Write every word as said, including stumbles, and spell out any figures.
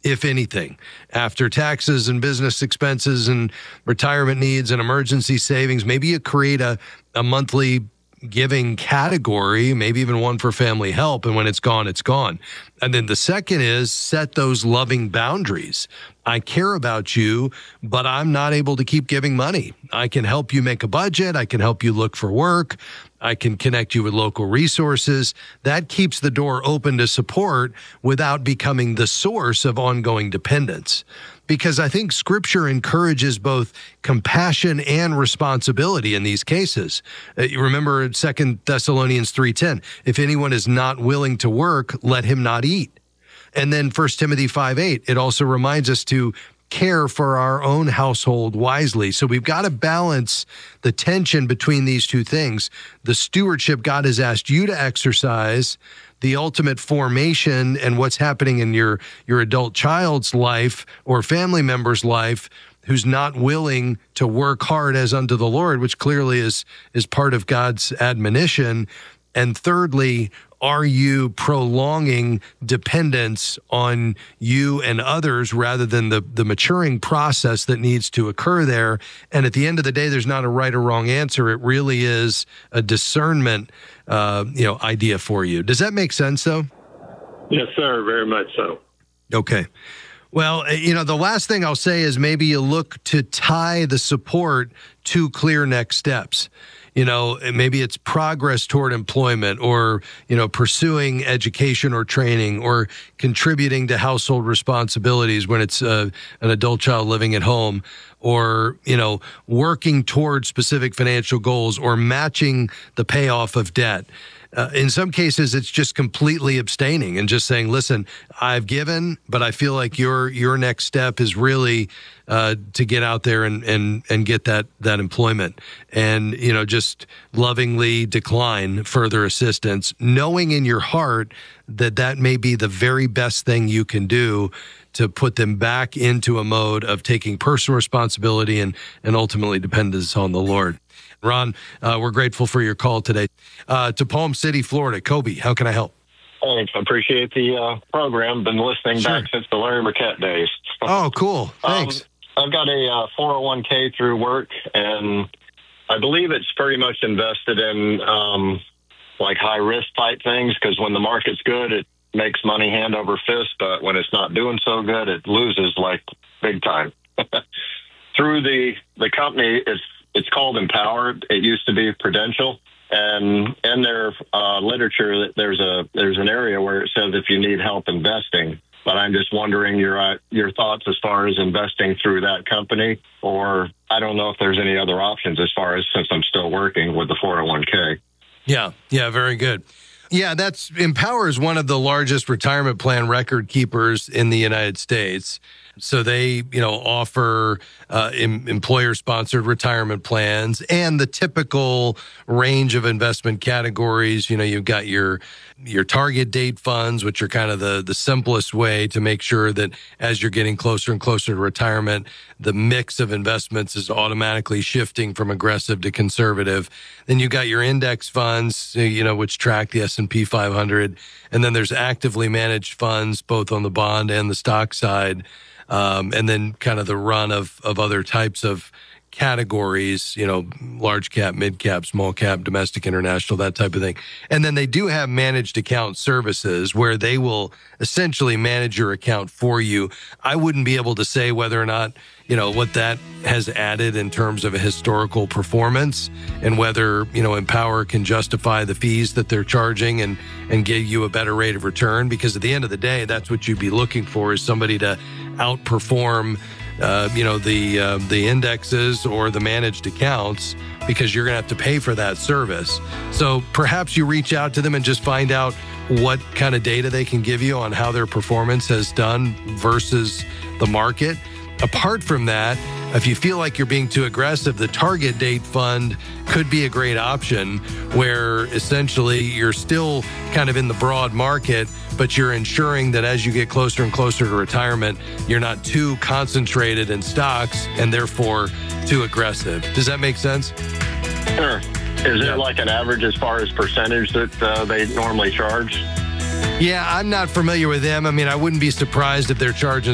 if anything, after taxes and business expenses and retirement needs and emergency savings. Maybe you create a, a monthly giving category, maybe even one for family help. And when it's gone, it's gone. And then the second is set those loving boundaries. I care about you, but I'm not able to keep giving money. I can help you make a budget. I can help you look for work. I can connect you with local resources. That keeps the door open to support without becoming the source of ongoing dependence. Because I think Scripture encourages both compassion and responsibility in these cases. Uh, you remember Second Thessalonians three ten, if anyone is not willing to work, let him not eat. And then First Timothy five eight, it also reminds us to care for our own household wisely. So we've got to balance the tension between these two things. The stewardship God has asked you to exercise, the ultimate formation and what's happening in your, your adult child's life or family member's life who's not willing to work hard as unto the Lord, which clearly is, is part of God's admonition. And thirdly, are you prolonging dependence on you and others rather than the, the maturing process that needs to occur there? And at the end of the day, there's not a right or wrong answer. It really is a discernment, uh, you know, idea for you. Does that make sense, though? Yes, sir. Very much so. Okay. Well, you know, the last thing I'll say is maybe you look to tie the support to clear next steps. You know, maybe it's progress toward employment or, you know, pursuing education or training or contributing to household responsibilities when it's uh, an adult child living at home or, you know, working toward specific financial goals or matching the payoff of debt. Uh, in some cases, it's just completely abstaining and just saying, listen, I've given, but I feel like your your next step is really uh, to get out there and, and, and get that, that employment and, you know, just lovingly decline further assistance, knowing in your heart that that may be the very best thing you can do to put them back into a mode of taking personal responsibility and, and ultimately dependence on the Lord. Ron, uh, we're grateful for your call today. Uh, to Palm City, Florida. Kobe, how can I help? Thanks. I appreciate the uh, program. Been listening Sure. back since the Larry Marquette days. Oh, cool. Thanks. Um, I've got a uh, four oh one k through work, and I believe it's pretty much invested in um, like high-risk type things because when the market's good, it makes money hand over fist, but when it's not doing so good, it loses like big time. Through the, the company, it's It's called Empower. It used to be Prudential. And in their uh, literature, there's a there's an area where it says if you need help investing. But I'm just wondering your uh, your thoughts as far as investing through that company, or I don't know if there's any other options as far as since I'm still working with the four oh one k. Yeah, yeah, very good. Yeah, that's Empower is one of the largest retirement plan record keepers in the United States. So they, you know, offer uh, em- employer-sponsored retirement plans and the typical range of investment categories. You know, you've got your your target date funds, which are kind of the, the simplest way to make sure that as you're getting closer and closer to retirement, the mix of investments is automatically shifting from aggressive to conservative. Then you got your index funds, you know, which track the S and P five hundred. And then there's actively managed funds, both on the bond and the stock side. Um, and then kind of the run of, of other types of categories, you know, large cap, mid cap, small cap, domestic, international, that type of thing. And then they do have managed account services where they will essentially manage your account for you. I wouldn't be able to say whether or not, you know, what that has added in terms of a historical performance and whether, you know, Empower can justify the fees that they're charging and, and give you a better rate of return. Because at the end of the day, that's what you'd be looking for is somebody to outperform, uh, you know, the uh, the indexes or the managed accounts because you're going to have to pay for that service. So perhaps you reach out to them and just find out what kind of data they can give you on how their performance has done versus the market. Apart from that, if you feel like you're being too aggressive, the target date fund could be a great option where essentially you're still kind of in the broad market, but you're ensuring that as you get closer and closer to retirement, you're not too concentrated in stocks and therefore too aggressive. Does that make sense? Sure. Is there like an average as far as percentage that uh, they normally charge? Yeah, I'm not familiar with them. I mean, I wouldn't be surprised if they're charging